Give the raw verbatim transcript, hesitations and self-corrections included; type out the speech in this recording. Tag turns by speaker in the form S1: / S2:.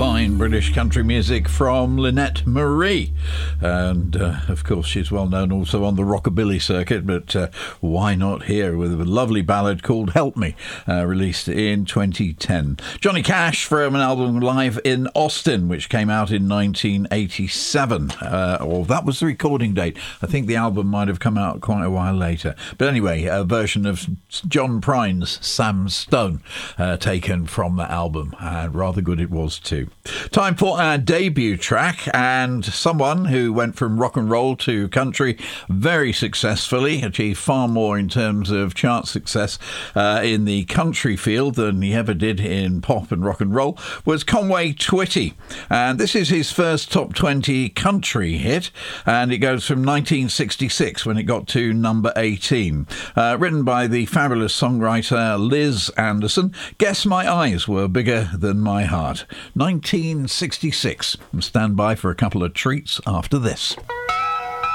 S1: Fine British country music from Lynette Marie. And, uh, of course, she's well known also on the rockabilly circuit, but uh, why not here with a lovely ballad called Help Me, uh, released in twenty ten. Johnny Cash from an album Live in Austin, which came out in nineteen eighty-seven. Uh, or that was the recording date. I think the album might have come out quite a while later. But anyway, a version of John Prine's Sam Stone, uh, taken from that album. And rather good it was too. Time for our debut track, and someone who went from rock and roll to country very successfully, achieved far more in terms of chart success uh, in the country field than he ever did in pop and rock and roll, was Conway Twitty. And this is his first top twenty country hit, and it goes from nineteen sixty-six when it got to number eighteen. Uh, written by the fabulous songwriter Liz Anderson. Guess My Eyes Were Bigger Than My Heart. nineteen sixty-six. And stand by for a couple of treats after this.